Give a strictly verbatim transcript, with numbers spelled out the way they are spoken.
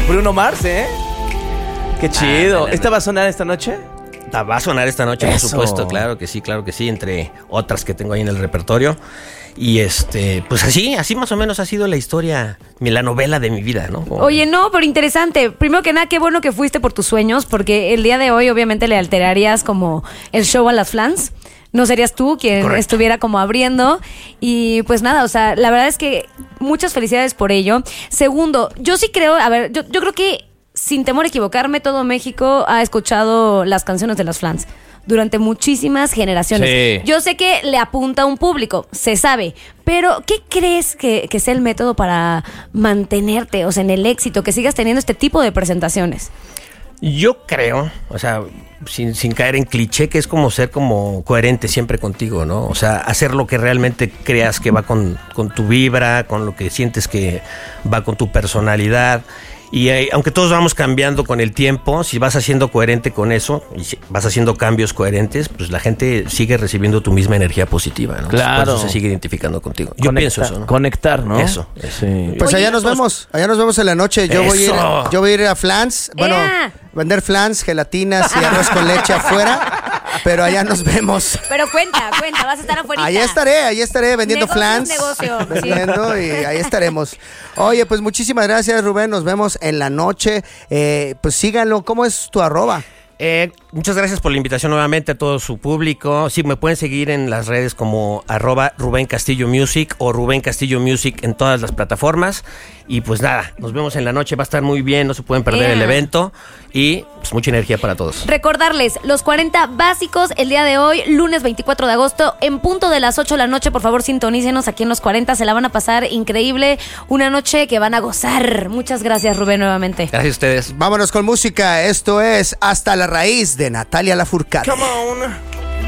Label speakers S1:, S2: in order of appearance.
S1: Bruno Mars, ¿eh? Qué chido.
S2: Ah,
S1: ¿Esta va a sonar esta noche?
S2: Va a sonar esta noche,
S1: Eso.
S2: por supuesto, claro que sí, claro que sí, entre otras que tengo ahí en el repertorio. Y este, pues así, así más o menos ha sido la historia, la novela de mi vida, ¿no? Como...
S3: Oye, no, pero interesante. Primero que nada, qué bueno que fuiste por tus sueños, porque el día de hoy obviamente le alterarías como el show a las flans. No serías tú quien
S2: Correcto.
S3: estuviera como abriendo. Y pues nada, o sea, la verdad es que muchas felicidades por ello. Segundo, yo sí creo, a ver, yo, yo creo que sin temor a equivocarme, todo México ha escuchado las canciones de las flans durante muchísimas generaciones.
S1: Sí.
S3: Yo sé que le apunta a un público, se sabe, pero ¿qué crees que, que sea el método para mantenerte, o sea, en el éxito, que sigas teniendo este tipo de presentaciones?
S2: Yo creo, o sea, sin, sin caer en cliché, que es como ser como coherente siempre contigo, ¿no? O sea, hacer lo que realmente creas que va con, con tu vibra, con lo que sientes que va con tu personalidad. Y eh, aunque todos vamos cambiando con el tiempo, si vas haciendo coherente con eso y si vas haciendo cambios coherentes, pues la gente sigue recibiendo tu misma energía positiva, ¿no?
S1: Claro.
S2: Por eso se sigue identificando contigo. Yo
S1: Conecta-
S2: pienso eso, ¿no?
S1: Conectar, ¿no?
S2: Eso, eso.
S1: Sí.
S4: Pues
S3: Oye,
S4: allá nos
S2: todos-
S4: vemos, allá nos vemos en la noche. Yo voy a ir,
S2: Eso.
S4: yo voy a ir a Flans, bueno,
S3: ¡Ea!
S4: vender flans, gelatinas y arroz con leche afuera, pero allá nos vemos.
S3: Pero cuenta, cuenta, vas a estar afuera.
S4: Ahí estaré, ahí estaré vendiendo
S3: Negocio es
S4: flans,
S3: negocio, sí.
S4: vendiendo y ahí estaremos. Oye, pues muchísimas gracias, Rubén. Nos vemos en la noche. Eh, pues síganlo. ¿Cómo es tu arroba?
S2: Eh, muchas gracias por la invitación nuevamente a todo su público. Sí, me pueden seguir en las redes como arroba Rubén Castillo Music o Rubén Castillo Music en todas las plataformas. Y pues nada, nos vemos en la noche, va a estar muy bien, no se pueden perder
S3: Yeah.
S2: el evento. Y pues mucha energía para todos.
S3: Recordarles, los cuarenta básicos el día de hoy, lunes veinticuatro de agosto, en punto de las ocho de la noche. Por favor, sintonícenos aquí en los cuarenta, se la van a pasar increíble. Una noche que van a gozar. Muchas gracias, Rubén, nuevamente.
S2: Gracias a ustedes.
S4: Vámonos con música. Esto es Hasta la Raíz de Natalia Lafourcade.
S1: Come on.